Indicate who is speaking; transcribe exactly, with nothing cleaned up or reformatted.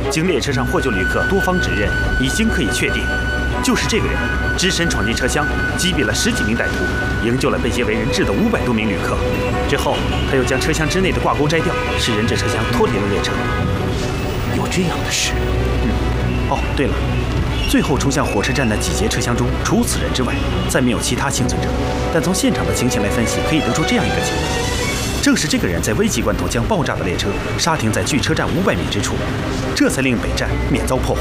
Speaker 1: 经列车上获救旅客多方指认，已经可以确定，就是这个人只身闯进车厢，击毙了十几名歹徒，营救了被劫为人质的五百多名旅客。之后，他又将车厢之内的挂钩摘掉，使人质车厢脱离了列车。
Speaker 2: 有这样的事？
Speaker 1: 嗯。哦，对了，最后冲向火车站的几节车厢中，除此人之外，再没有其他幸存者。但从现场的情形来分析，可以得出这样一个结论：正是这个人在危急关头将爆炸的列车刹停在距车站五百米之处，这才令北站免遭破坏。